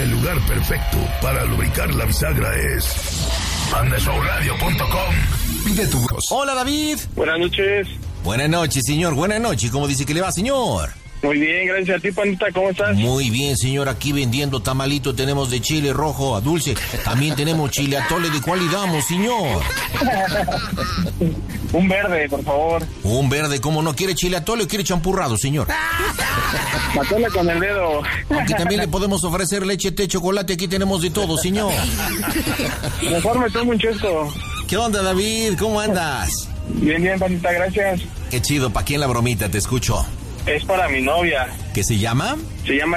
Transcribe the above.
El lugar perfecto para lubricar la bisagra es pandashowradio.com. Pide tu voz. Hola, David. Buenas noches. Buenas noches, señor. Buenas noches. ¿Cómo dice que le va, señor? Muy bien, gracias a ti, Pandita. ¿Cómo estás? Muy bien, señor. Aquí vendiendo tamalito. Tenemos de chile rojo a dulce. También tenemos chile atole. ¿De cuál le damos, señor? Un verde, por favor. Un verde. ¿Cómo no? ¿Quiere chile atole o quiere champurrado, señor? Matole con el dedo. Aquí también le podemos ofrecer leche, té, chocolate. Aquí tenemos de todo, señor. Mejor me tomo un chesco. ¿Qué onda, David? ¿Cómo andas? Bien, bien, Pandita, gracias. Qué chido. ¿Pa' quién la bromita? Te escucho. Es para mi novia. ¿Qué se llama? Se llama